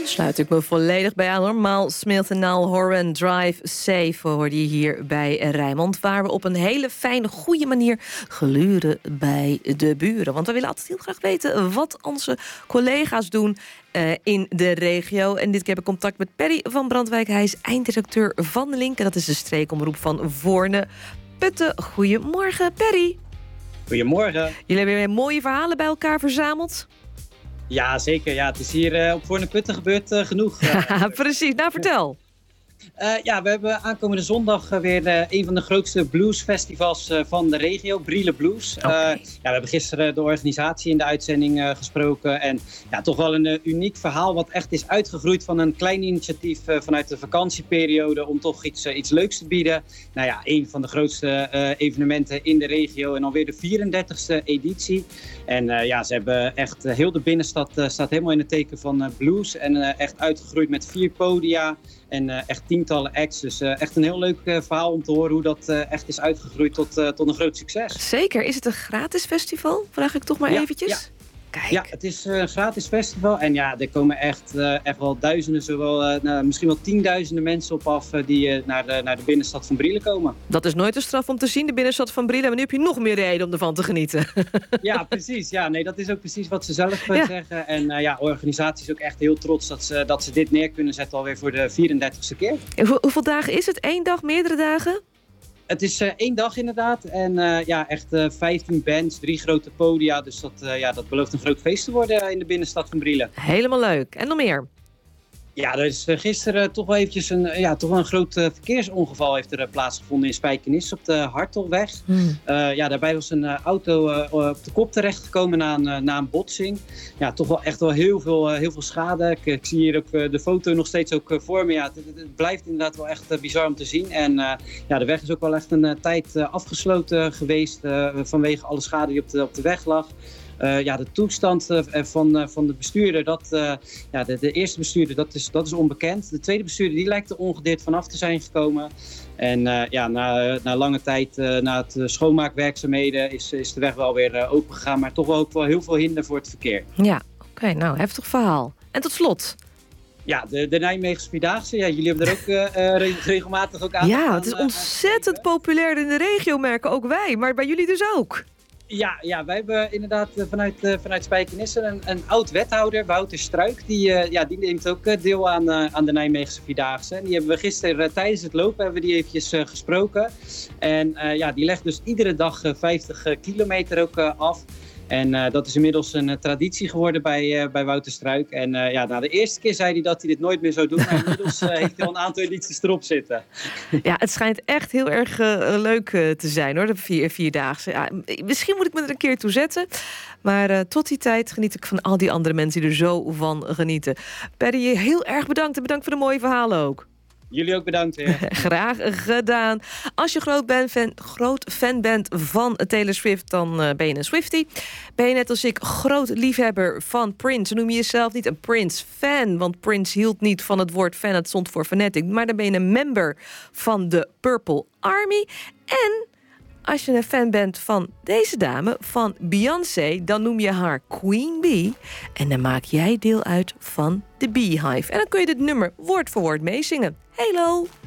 Sluit ik me volledig bij aan, hoor. Miles Smith en Niall Horan, Drive Safe, hoorde je hier bij Rijnmond, waar we op een hele fijne, goede manier gluren bij de buren. Want we willen altijd heel graag weten wat onze collega's doen in de regio. En dit keer heb ik contact met Perry van Brandwijk. Hij is eindredacteur van De Link. En dat is de streekomroep van Voorne-Putten. Goedemorgen, Perry. Goedemorgen. Jullie hebben weer mooie verhalen bij elkaar verzameld. Ja, zeker. Ja, het is hier op Voorne-Putten gebeurd genoeg. Precies. Nou, vertel. We hebben aankomende zondag weer een van de grootste bluesfestivals van de regio, Brielen Blues. Okay. We hebben gisteren de organisatie in de uitzending gesproken. En ja, toch wel een uniek verhaal wat echt is uitgegroeid van een klein initiatief vanuit de vakantieperiode om toch iets leuks te bieden. Nou ja, een van de grootste evenementen in de regio en alweer de 34e editie. En ze hebben echt heel de binnenstad staat helemaal in het teken van blues en echt uitgegroeid met 4 podia. En echt tientallen acts. Dus echt een heel leuk verhaal om te horen hoe dat echt is uitgegroeid tot een groot succes. Zeker. Is het een gratis festival? Vraag ik toch maar eventjes. Ja. Kijk. Ja, het is een gratis festival. En ja, er komen echt wel duizenden, misschien wel tienduizenden mensen op af die naar de binnenstad van Brielen komen. Dat is nooit een straf om te zien, de binnenstad van Brielen. Maar nu heb je nog meer reden om ervan te genieten. Ja, precies. Ja, nee, dat is ook precies wat ze zelf zeggen. En de organisatie is ook echt heel trots dat ze dit neer kunnen zetten alweer voor de 34e keer. Hoeveel dagen is het? 1 dag, meerdere dagen? Het is 1 dag inderdaad en echt 15 bands, 3 grote podia. Dus dat belooft een groot feest te worden in de binnenstad van Brielen. Helemaal leuk. En nog meer? Ja, er is gisteren toch wel eventjes een groot verkeersongeval heeft er plaatsgevonden in Spijkenisse op de Hartelweg. Daarbij was een auto op de kop terechtgekomen na een botsing. Ja, toch wel echt wel heel veel schade. Ik zie hier ook de foto nog steeds ook voor me. Ja, het blijft inderdaad wel echt bizar om te zien. En de weg is ook wel echt een tijd afgesloten geweest vanwege alle schade die op de weg lag. De toestand van de bestuurder, de eerste bestuurder, dat is onbekend. De tweede bestuurder die lijkt er ongedeerd vanaf te zijn gekomen. En na lange tijd, na het schoonmaakwerkzaamheden, is de weg wel weer open gegaan. Maar toch wel ook wel heel veel hinder voor het verkeer. Ja, oké, nou, heftig verhaal. En tot slot. Ja, de Nijmeegse Vierdaagse. Ja, jullie hebben er ook regelmatig ook aan. Ja, het is ontzettend populair in de regio, merken ook wij. Maar bij jullie dus ook. Ja, wij hebben inderdaad vanuit Spijkenisse een oud-wethouder, Wouter Struik. Die neemt ook deel aan de Nijmeegse Vierdaagse. En die hebben we gisteren tijdens het lopen hebben we die eventjes gesproken. En die legt dus iedere dag 50 kilometer ook af. En dat is inmiddels een traditie geworden bij Wouter Struik. En de eerste keer zei hij dat hij dit nooit meer zou doen. Maar inmiddels heeft hij al een aantal edities erop zitten. Ja, het schijnt echt heel erg leuk te zijn, hoor, de vierdaagse. Ja, misschien moet ik me er een keer toe zetten. Maar tot die tijd geniet ik van al die andere mensen die er zo van genieten. Perry, heel erg bedankt. En bedankt voor de mooie verhalen ook. Jullie ook bedankt weer. Graag gedaan. Als je groot fan bent van Taylor Swift, dan ben je een Swiftie. Ben je net als ik groot liefhebber van Prince, noem je jezelf niet een Prince-fan, want Prince hield niet van het woord fan, het stond voor fanatic. Maar dan ben je een member van de Purple Army. En als je een fan bent van deze dame, van Beyoncé, dan noem je haar Queen Bee. En dan maak jij deel uit van de Beehive. En dan kun je dit nummer woord voor woord meezingen. Hello!